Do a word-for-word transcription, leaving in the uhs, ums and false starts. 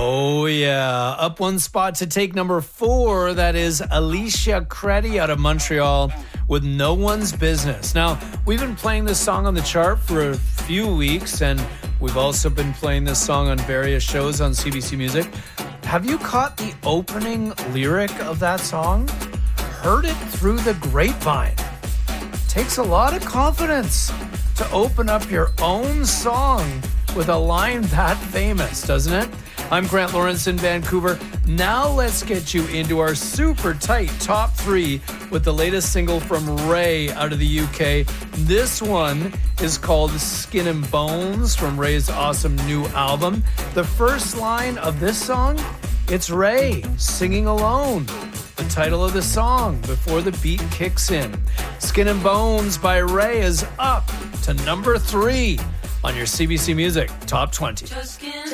Oh, yeah. Up one spot to take number four. That is Alicia Credi out of Montreal with No One's Business. Now, we've been playing this song on the chart for a few weeks, and we've also been playing this song on various shows on C B C Music. Have you caught the opening lyric of that song? Heard it through the grapevine. Takes a lot of confidence to open up your own song with a line that famous, doesn't it? I'm Grant Lawrence in Vancouver. Now let's get you into our super tight top three with the latest single from Ray out of the U K. This one is called Skin and Bones from Ray's awesome new album. The first line of this song, it's Ray singing alone. The title of the song before the beat kicks in. Skin and Bones by Ray is up to number three on your C B C Music Top twenty.